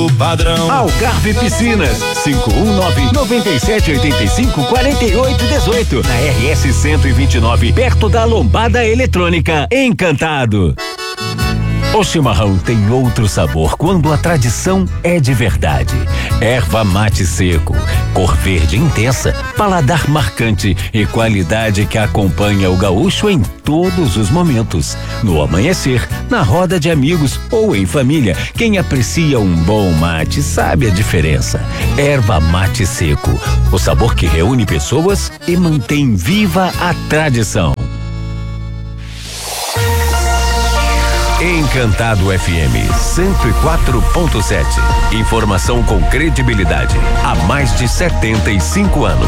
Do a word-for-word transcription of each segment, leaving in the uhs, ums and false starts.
padrão. Algarve Piscinas, cinco um nove, nove sete oito cinco, quatro oito um oito, na R S cento e vinte e nove, perto da Lombada Eletrônica. Encantado. O chimarrão tem outro sabor quando a tradição é de verdade. Erva mate seco, cor verde intensa, paladar marcante e qualidade que acompanha o gaúcho em todos os momentos. No amanhecer, na roda de amigos ou em família, quem aprecia um bom mate sabe a diferença. Erva mate seco, o sabor que reúne pessoas e mantém viva a tradição. Encantado F M cento e quatro ponto sete. Informação com credibilidade há mais de setenta e cinco anos.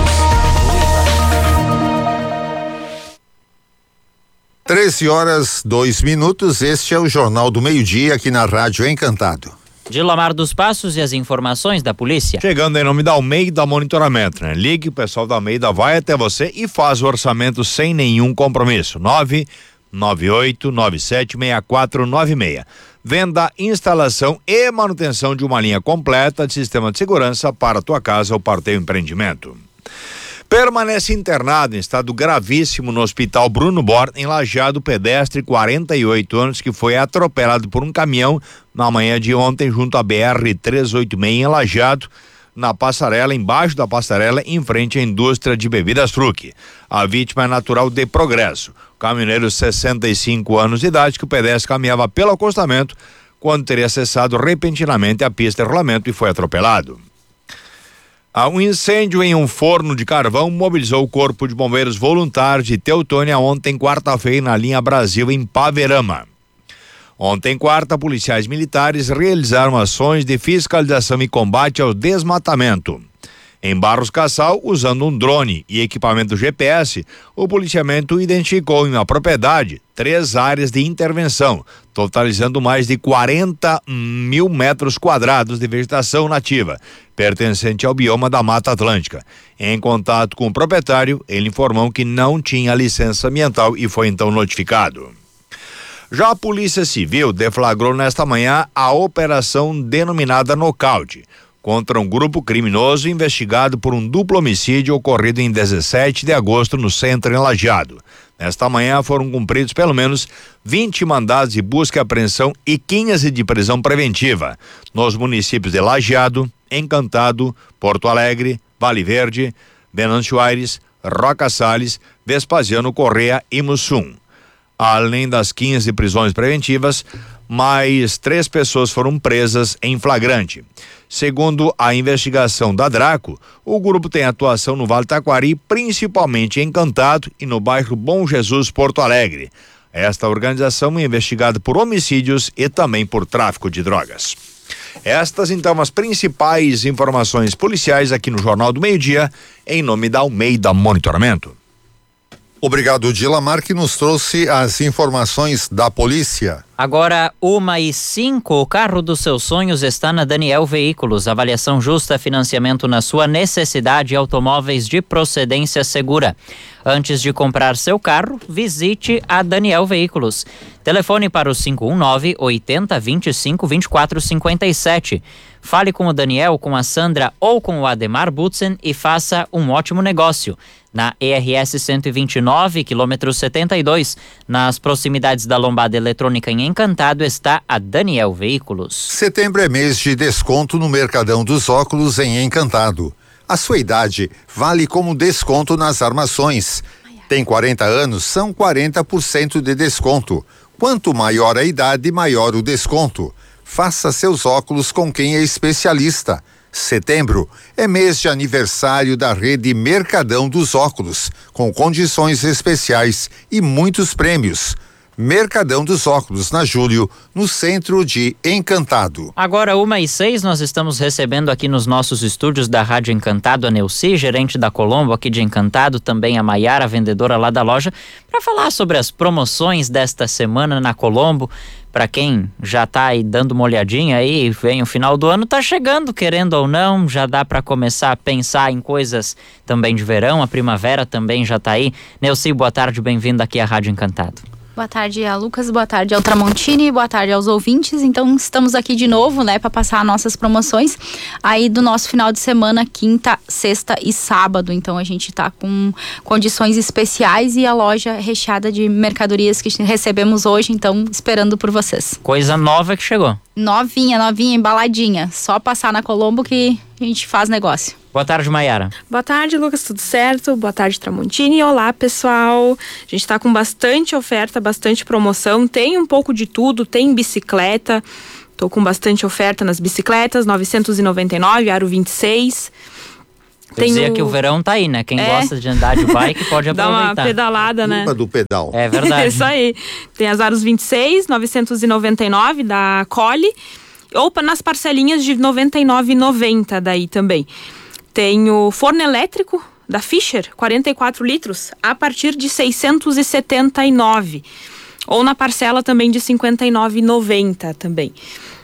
treze horas, dois minutos. Este é o Jornal do Meio-Dia aqui na Rádio Encantado. Gilomar dos Passos e as informações da polícia. Chegando em nome da Almeida Monitoramento, né? Ligue, o pessoal da Almeida vai até você e faz o orçamento sem nenhum compromisso. nove nove oito nove sete seis quatro nove seis. Venda, instalação e manutenção de uma linha completa de sistema de segurança para a tua casa ou para o teu empreendimento. Permanece internado em estado gravíssimo no Hospital Bruno Bor, em Lajeado, pedestre, quarenta e oito anos, que foi atropelado por um caminhão na manhã de ontem junto à B R trezentos e oitenta e seis em Lajeado, na passarela, embaixo da passarela, em frente à indústria de bebidas Fruc. A vítima é natural de Progresso. O caminhoneiro, sessenta e cinco anos de idade, que o pedestre caminhava pelo acostamento quando teria acessado repentinamente a pista de rolamento e foi atropelado. Um incêndio em um forno de carvão mobilizou o Corpo de Bombeiros Voluntários de Teutônia ontem, quarta-feira, na linha Brasil, em Paverama. Ontem, quarta, policiais militares realizaram ações de fiscalização e combate ao desmatamento. Em Barros Cassal, usando um drone e equipamento G P S, o policiamento identificou em uma propriedade três áreas de intervenção, totalizando mais de quarenta mil metros quadrados de vegetação nativa, pertencente ao bioma da Mata Atlântica. Em contato com o proprietário, ele informou que não tinha licença ambiental e foi então notificado. Já a Polícia Civil deflagrou nesta manhã a operação denominada Nocaute, contra um grupo criminoso investigado por um duplo homicídio ocorrido em dezessete de agosto no centro em Lajeado. Nesta manhã foram cumpridos pelo menos vinte mandados de busca e apreensão e quinze de prisão preventiva nos municípios de Lajeado, Encantado, Porto Alegre, Vale Verde, Venâncio Aires, Roca Salles, Vespasiano Correa e Mussum. Além das quinze prisões preventivas, mais três pessoas foram presas em flagrante. Segundo a investigação da Draco, o grupo tem atuação no Vale Taquari, principalmente em Encantado e no bairro Bom Jesus, Porto Alegre. Esta organização é investigada por homicídios e também por tráfico de drogas. Estas, então, as principais informações policiais aqui no Jornal do Meio-Dia, em nome da Almeida Monitoramento. Obrigado, Dilamar, que nos trouxe as informações da polícia. Agora, uma e cinco, o carro dos seus sonhos está na Daniel Veículos. Avaliação justa, financiamento na sua necessidade e automóveis de procedência segura. Antes de comprar seu carro, visite a Daniel Veículos. Telefone para o cinco um nove, oitenta, vinte e cinco, vinte e quatro cinquenta e sete. Fale com o Daniel, com a Sandra ou com o Ademar Butzen e faça um ótimo negócio. Na E R S cento e vinte e nove, quilômetro setenta e dois, nas proximidades da Lombada Eletrônica em Encantado, está a Daniel Veículos. Setembro é mês de desconto no Mercadão dos Óculos em Encantado. A sua idade vale como desconto nas armações. Tem quarenta anos, são quarenta por cento de desconto. Quanto maior a idade, maior o desconto. Faça seus óculos com quem é especialista. Setembro é mês de aniversário da rede Mercadão dos Óculos, com condições especiais e muitos prêmios. Mercadão dos Óculos, na Júlio, no centro de Encantado. Agora, uma e seis, nós estamos recebendo aqui nos nossos estúdios da Rádio Encantado a Neuci, gerente da Colombo aqui de Encantado, também a Maiara, vendedora lá da loja, para falar sobre as promoções desta semana na Colombo. Para quem já tá aí dando uma olhadinha aí, vem o final do ano, tá chegando, querendo ou não, já dá para começar a pensar em coisas também de verão, a primavera também já tá aí. Neuci, boa tarde, bem-vindo aqui à Rádio Encantado. Boa tarde a Lucas, boa tarde ao Tramontini, boa tarde aos ouvintes. Então estamos aqui de novo, né, para passar nossas promoções aí do nosso final de semana, quinta, sexta e sábado. Então a gente tá com condições especiais e a loja recheada de mercadorias que recebemos hoje, então esperando por vocês. Coisa nova que chegou. Novinha, novinha, embaladinha. Só passar na Colombo que a gente faz negócio. Boa tarde, Maiara. Boa tarde, Lucas, tudo certo? Boa tarde, Tramontini. Olá, pessoal. A gente tá com bastante oferta, bastante promoção. Tem um pouco de tudo, tem bicicleta. Tô com bastante oferta nas bicicletas, novecentos e noventa e nove, aro vinte e seis. Eu dizia que o verão tá aí, né? Quem é. gosta de andar de bike pode aproveitar. Dá uma pedalada, né? Culpa do pedal. É verdade. Isso aí. Tem as aros vinte e seis, novecentos e noventa e nove da Cole, ou nas parcelinhas de noventa e nove reais e noventa centavos daí também. Tem o forno elétrico da Fischer, quarenta e quatro litros, a partir de seiscentos e setenta e nove reais. Ou na parcela também de cinquenta e nove reais e noventa centavos também.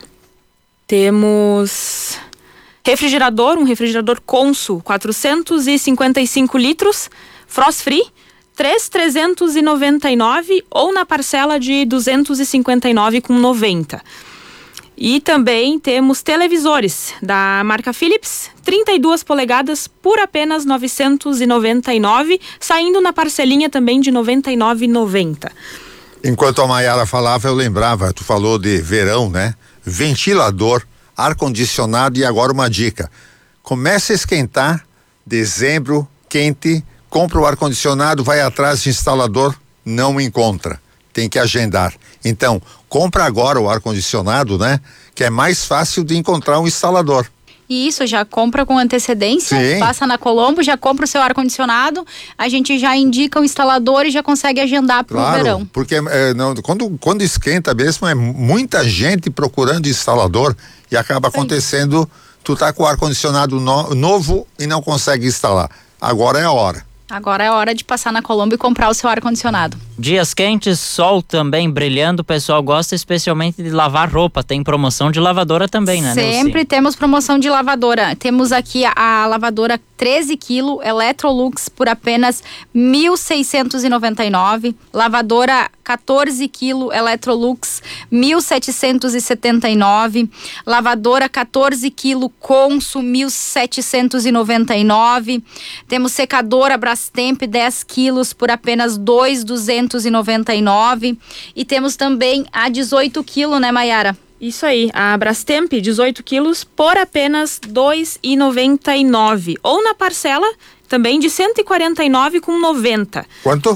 Temos refrigerador, um refrigerador Consul, quatrocentos e cinquenta e cinco litros, frost free, três mil trezentos e noventa e nove reais, ou na parcela de duzentos e cinquenta e nove reais e noventa centavos. E também temos televisores da marca Philips, trinta e duas polegadas por apenas novecentos e noventa e nove reais, saindo na parcelinha também de noventa e nove reais e noventa centavos. Enquanto a Maiara falava, eu lembrava, tu falou de verão, né? Ventilador, ar-condicionado e agora uma dica. Começa a esquentar, dezembro, quente, compra o ar-condicionado, vai atrás de instalador, não encontra. Tem que agendar. Então, compra agora o ar-condicionado, né? Que é mais fácil de encontrar um instalador. Isso, já compra com antecedência, Sim. Passa na Colombo, já compra o seu ar-condicionado, a gente já indica o instalador e já consegue agendar para o Claro, verão. porque é, não, quando, quando esquenta mesmo, é muita gente procurando instalador e acaba acontecendo, tu tá com o ar-condicionado no, novo e não consegue instalar. Agora é a hora. Agora é hora de passar na Colombo e comprar o seu ar-condicionado. Dias quentes, sol também brilhando, o pessoal gosta especialmente de lavar roupa. Tem promoção de lavadora também, né, Neuci? Sempre temos promoção de lavadora. Temos aqui a, a lavadora treze quilos, Electrolux, por apenas mil seiscentos e noventa e nove reais. Lavadora quatorze quilos, Electrolux, mil setecentos e setenta e nove reais. Lavadora quatorze quilos, Consul, mil setecentos e noventa e nove reais. Temos secadora Brastemp, dez quilos, por apenas dois mil duzentos e noventa e nove reais. E temos também a dezoito quilos, né, Maiara? Isso aí, a Brastemp, dezoito quilos, por apenas dois reais e noventa e nove centavos. Ou na parcela, também de cento e quarenta e nove reais com noventa centavos. Quanto?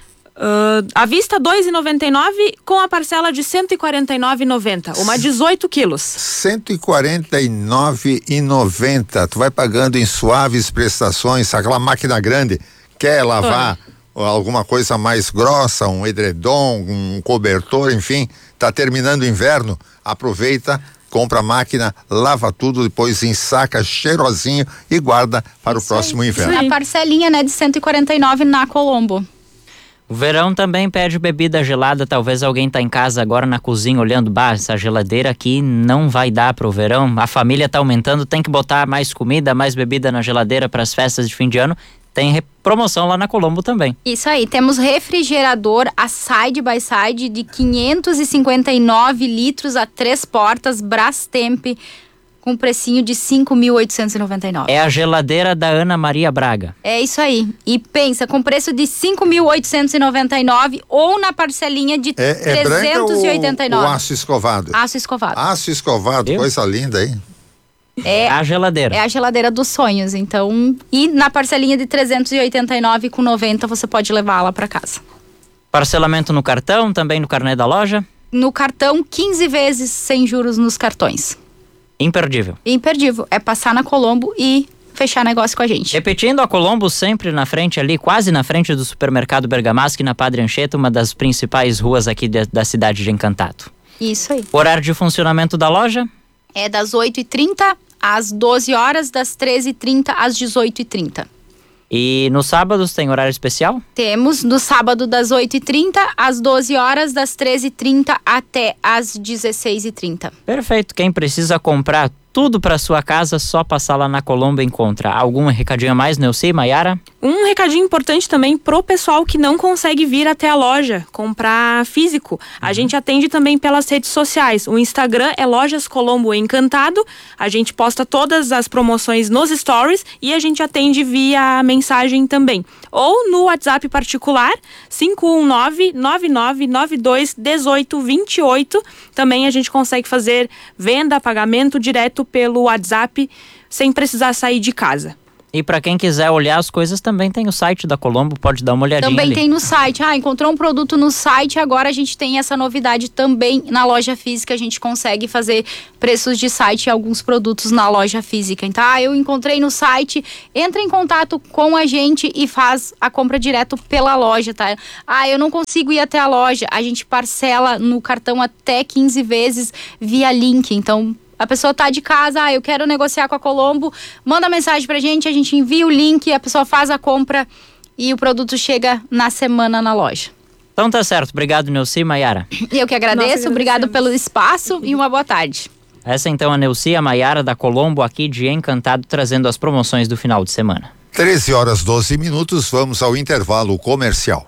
Uh, à vista, dois reais e noventa e nove centavos, com a parcela de cento e quarenta e nove reais e noventa centavos. Uma dezoito quilos. cento e quarenta e nove reais e noventa centavos. Tu vai pagando em suaves prestações, aquela máquina grande, quer lavar ah. alguma coisa mais grossa, um edredom, um cobertor, enfim, tá terminando o inverno, aproveita, compra a máquina, lava tudo, depois ensaca cheirosinho e guarda para Isso o próximo aí. inverno. A parcelinha, né, de cento e quarenta e nove reais na Colombo. O verão também pede bebida gelada. Talvez alguém tá em casa agora na cozinha olhando, bah, essa geladeira aqui não vai dar pro verão. A família tá aumentando, tem que botar mais comida, mais bebida na geladeira para as festas de fim de ano. Tem promoção lá na Colombo também. Isso aí, temos refrigerador a side by side de quinhentos e cinquenta e nove litros a três portas, Brastemp, com precinho de cinco mil oitocentos e noventa e nove. É a geladeira da Ana Maria Braga. É isso aí. E pensa, com preço de cinco mil oitocentos e noventa e nove ou na parcelinha de É, é trezentos e oitenta e nove. branca ou aço escovado? Aço escovado. Aço escovado, Eu? coisa linda aí. É a geladeira. É a geladeira dos sonhos, então. E na parcelinha de trezentos e oitenta e nove com noventa você pode levá-la para casa. Parcelamento no cartão, também no carnê da loja? No cartão, quinze vezes sem juros nos cartões. Imperdível. Imperdível. É passar na Colombo e fechar negócio com a gente. Repetindo, a Colombo sempre na frente ali, quase na frente do supermercado Bergamaschi, na Padre Anchieta, uma das principais ruas aqui de, da cidade de Encantado. Isso aí. O horário de funcionamento da loja? É das oito e trinta às doze horas, das treze e trinta às dezoito e trinta. E nos sábados tem horário especial? Temos no sábado das oito e trinta às doze horas, das treze e trinta até às dezesseis e trinta. Perfeito. Quem precisa comprar tudo para sua casa, só passar lá na Colombo e encontra. Algum recadinho a mais, Neuci e Maiara? Um recadinho importante também pro pessoal que não consegue vir até a loja comprar físico. A uhum. gente atende também pelas redes sociais. O Instagram é Lojas Colombo Encantado. A gente posta todas as promoções nos stories e a gente atende via mensagem também. Ou no WhatsApp particular, cinco um nove, nove nove nove dois, um oito dois oito. Também a gente consegue fazer venda, pagamento direto pelo WhatsApp, sem precisar sair de casa. E para quem quiser olhar as coisas, também tem o site da Colombo, pode dar uma olhadinha Também ali. tem no site. Ah, encontrou um produto no site, agora a gente tem essa novidade também na loja física. A gente consegue fazer preços de site em alguns produtos na loja física. Então, ah, eu encontrei no site, entra em contato com a gente e faz a compra direto pela loja, tá? Ah, eu não consigo ir até a loja. A gente parcela no cartão até quinze vezes via link. Então, a pessoa tá de casa, ah, eu quero negociar com a Colombo, manda mensagem pra gente, a gente envia o link, a pessoa faz a compra e o produto chega na semana na loja. Então tá certo, obrigado Neuci e Maiara. Eu que agradeço, obrigado pelo espaço e uma boa tarde. Essa então a Neuci e a Maiara da Colombo aqui de Encantado, trazendo as promoções do final de semana. treze horas doze minutos, vamos ao intervalo comercial.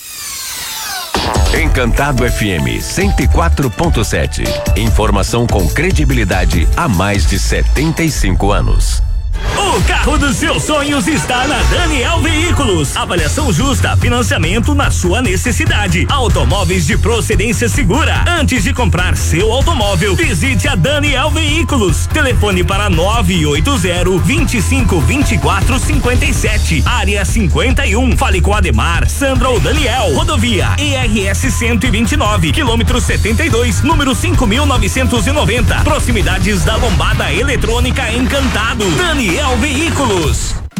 Encantado F M cento e quatro ponto sete. Informação com credibilidade há mais de setenta e cinco anos. O carro dos seus sonhos está na Daniel Veículos. Avaliação justa, financiamento na sua necessidade. Automóveis de procedência segura. Antes de comprar seu automóvel, visite a Daniel Veículos. Telefone para nove oito zero, dois cinco, dois quatro cinco sete. Área cinquenta e um. Fale com Ademar, Sandra ou Daniel. Rodovia E R S cento e vinte e nove, quilômetro setenta e dois, número cinco mil novecentos e noventa. Proximidades da Lombada Eletrônica Encantado. Daniel Veículos.